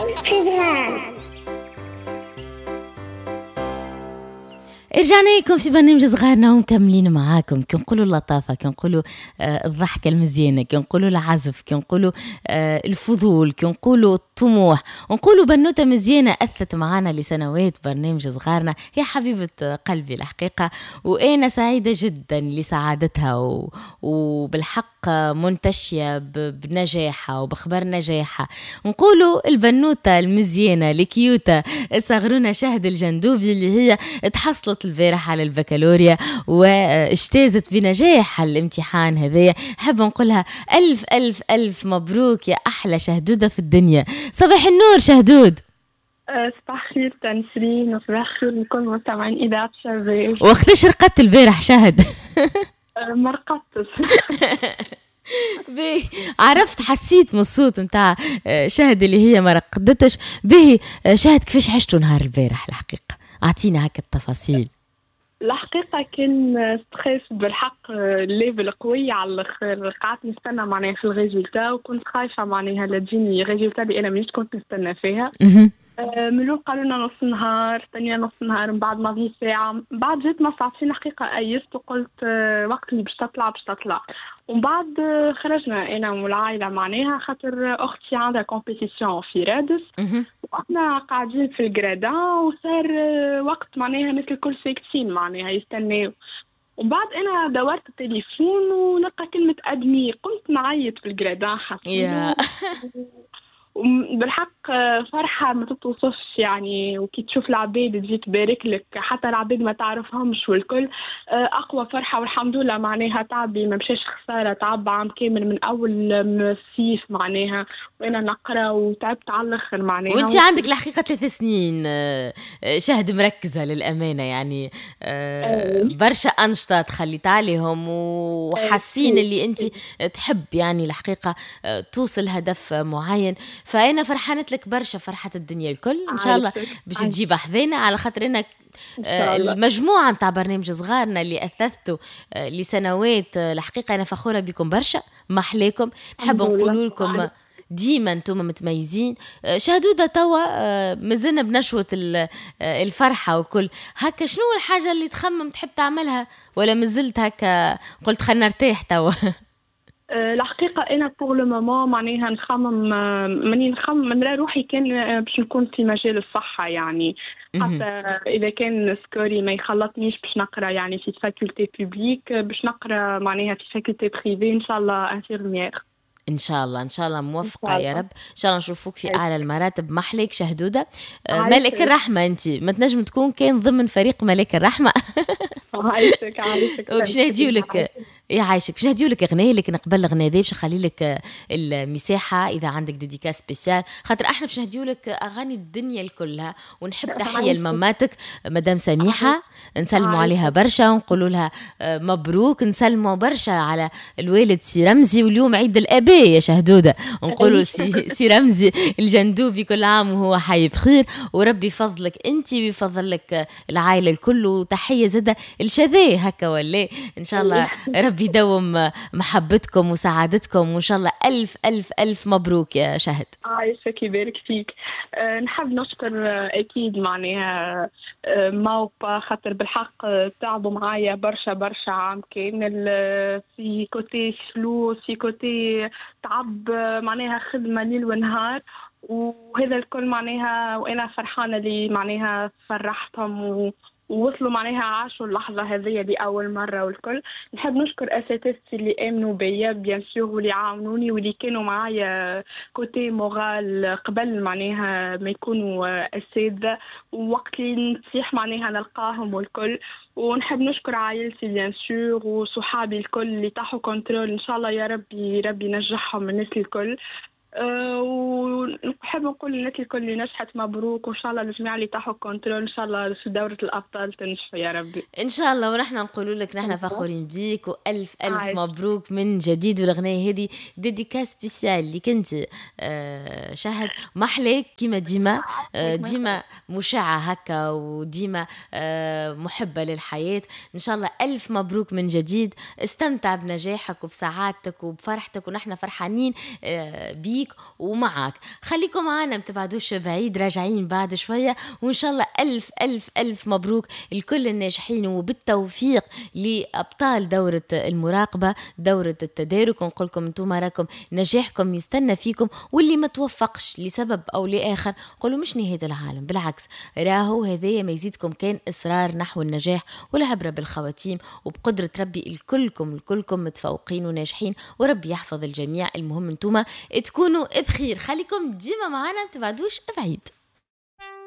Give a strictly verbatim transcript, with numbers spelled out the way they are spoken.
صغار. رجعنا لكم في برنامج صغارنا ومكملين معاكم. كي نقولوا اللطافة، كي نقولوا آه الضحكة المزيانة، كي نقولوا العزف، كي نقولوا آه الفضول، كي نقولوا الطموح، ونقولوا بنوتة مزيانة أثت معانا لسنوات برنامج صغارنا. هي حبيبة قلبي الحقيقة، وأنا سعيدة جدا لسعادتها و... وبالحق منتشية ب... بنجاحها وبخبر نجاحها. نقولوا البنوتة المزيانة الكيوتة صغرونا شهد الجندوبي اللي هي تحصلت البارح على البكالوريا واجتازت بنجاح الامتحان هذايا. حب نقولها ألف ألف ألف مبروك يا أحلى شهدودة في الدنيا. صباح النور شهدود. صباح خير تنسرين، وصباح خير لكل مستمعين إذاعة شباب. وقتاش رقدت البارح شهد؟ ما رقدتش. بي عرفت، حسيت من الصوت متاع شهد اللي هي ما رقدتش. به شهد كيفاش عشتوا نهار البارح الحقيقة؟ أعطينا هكا التفاصيل. الحقيقة كان ستريس بالحق، ليفل قوي على الآخر. قعدت نستنى معناها في الريزولتا، وكنت خايفة معناها لا تجيني ريزولتا اللي أنا مش كنت نستنى فيها. ملون قالوا لنا نص نهار، ثانية نص نهار، من بعد ما في ساعة، بعد جيت ما ساعتين الحقيقة أيست وقلت وقت اللي باش تطلع باش تطلع. ومن بعد خرجنا أنا والعائلة معناها، خاطر أختي عندها كومبيتيسيون في رادس، وإحنا قاعدين في الجرادان، وصار وقت معناها مثل الكل ساكتين معناها يستناو. وبعد أنا دورت التليفون ونلقى كلمة أدمي، قمت نعيط في الجرادان حسيت بالحق فرحة ما تتوصفش يعني. وكي تشوف العباد تجي تبارك لك، حتى العباد ما تعرفهمش والكل، أقوى فرحة. والحمد لله معناها تعبي ما مشاش خسارة، تعب عام كامل من أول الصيف معناها وأنا نقرأ، وتعبت على الآخر معناها. وأنت عندك الحقيقة ثلاث سنين شهد مركزة للأمانة يعني، برشا أنشطة تخليت عليهم وحاسين اللي أنت تحب يعني الحقيقة توصل هدف معين. فأنا فرحانة لك برشا، فرحة الدنيا الكل إن شاء الله باش تجيب حذينا، على خاطر إنك المجموعة متاع برنامج صغارنا اللي أثثتوا لسنوات. الحقيقة أنا فخورة بكم برشا، محليكم. نحب نقول لكم ديما انتم متميزين. شهدودة توا مازلنا بنشوة الفرحة وكل هكا. شنو الحاجة اللي تخمم تحب تعملها، ولا مازلت هكا قلت خلنا نرتاح توا؟ الحقيقة أنا بور لو مومون معناها نخمم، ماني نخمم من روحي كان باش نكون في مجال الصحة يعني. حتى إذا كان سكوري ما يخلطنيش باش نقرأ يعني في فاكولتي بوبليك، باش نقرأ معناها في فاكولتي بريفي إن شاء الله انفيرمير. ان شاء الله ان شاء الله موفقه يا رب. ان شاء الله نشوفوك في اعلى المراتب. محلك شهدوده ملك الرحمه، انت ما تنجم تكون كان ضمن فريق ملك الرحمه. عايشك عايشك. وباش نهديو لك يا عايشك، باش نهديو لك اغنيه، لكن قبل الاغنيه دي باش نخلي لك المساحه اذا عندك ديديكاس سبيسيال، خاطر احنا باش نهديو لك اغاني الدنيا كلها. ونحب تحيه لماماتك مدام سميحه، نسلموا عليها برشا ونقولوا لها مبروك. نسلموا برشا على الوالد سي رمزي، واليوم عيد الاباء يا شهدوده، ونقولوا سي, سي رمزي الجندوبي كل عام وهو حي بخير، وربي يفضلك انت ويفضل لك العائله الكل. وتحيه زاده الشذا هكا ولا ان شاء الله ربي يدوم محبتكم وسعادتكم، وإن شاء الله ألف ألف ألف مبروك يا شهد. عايشك يبارك فيك. أه نحب نشكر أكيد معناها أه موبا، خاطر بالحق تعبوا معايا برشا برشا عام كامل، في كوتي فلوس، في كوتي تعب معناها خدمة ليل ونهار، وهذا الكل معناها. وأنا فرحانة اللي معناها فرحتهم و ووصلوا معناها عاشوا اللحظة هذه لأول مرة والكل. نحب نشكر أساتذتي اللي آمنوا بيا بيان سور، واللي عاونوني واللي كانوا معايا كوتي مورال قبل معناها ما يكونوا أساتذة، ووقت اللي نصيح معناها نلقاهم والكل. ونحب نشكر عائلتي بيان سور وصحابي الكل اللي تاحوا كنترول. إن شاء الله يا ربي ربي ينجحهم الناس الكل. أه ونحب نقول للناس الكل اللي نجحت مبروك، وإن شاء الله الجميع اللي تاحوا كنترول إن شاء الله في دورة الأبطال تنجحوا يا ربي إن شاء الله. ونحن نقول لك نحن فخورين بيك وألف ألف عايز. مبروك من جديد. والأغنية هذه ديديكاس سبيسيال اللي كنت أه شهد محلك كما ديما أه ديما مشاعة هكا، وديما أه محبة للحياة. إن شاء الله ألف مبروك من جديد. استمتع بنجاحك وبسعادتك وبفرحتك، ونحن فرحانين أه بيك فيك ومعك. خليكم معنا، متبعدوش بعيد، راجعين بعد شوية، وإن شاء الله ألف ألف ألف مبروك لكل الناجحين، وبالتوفيق لأبطال دورة المراقبة، دورة التدارك. ونقول لكم أنتم راكم نجاحكم يستنى فيكم، واللي ما توفقش لسبب أو لآخر قولوا مش نهاية العالم، بالعكس راهو هذايا ما يزيدكم كان إصرار نحو النجاح والعبرة بالخواتيم. وبقدرة ربي الكلكم الكلكم متفوقين وناجحين، وربي يحفظ الجميع. المهم أنتم تكونوا بخير. خليكم ديما معنا، متبعدوش بعيد.